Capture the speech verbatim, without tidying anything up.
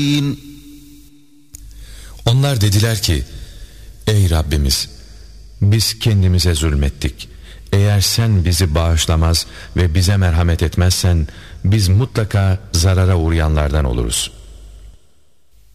Onlar dediler ki, ey Rabbimiz, biz kendimize zulmettik. Eğer sen bizi bağışlamaz ve bize merhamet etmezsen biz mutlaka zarara uğrayanlardan oluruz.